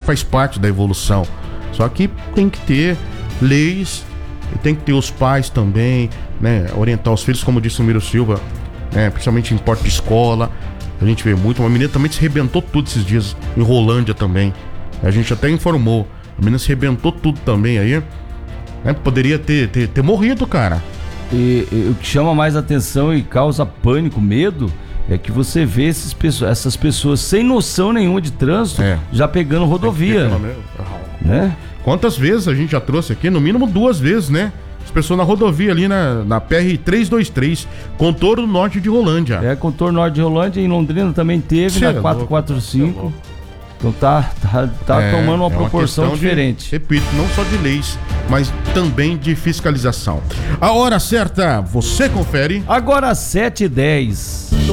faz parte da evolução. Só que tem que ter leis, e tem que ter os pais também, né? Orientar os filhos, como disse o Miro Silva, né? Principalmente em porta de escola. A gente vê muito. Uma menina também se rebentou tudo esses dias, em Rolândia também. A gente até informou. A menina se rebentou tudo também aí. Né? Poderia ter morrido, cara. E o que chama mais atenção e causa pânico, medo, é que você vê essas pessoas sem noção nenhuma de trânsito já pegando rodovia. Né? Quantas vezes a gente já trouxe aqui? No mínimo 2 vezes, né? As pessoas na rodovia ali na PR-323, contorno norte de Rolândia. Contorno norte de Rolândia, em Londrina também teve, na 445. Então tá tomando uma proporção diferente. Repito, não só de leis, mas também de fiscalização. A hora certa, você confere. Agora 7h10.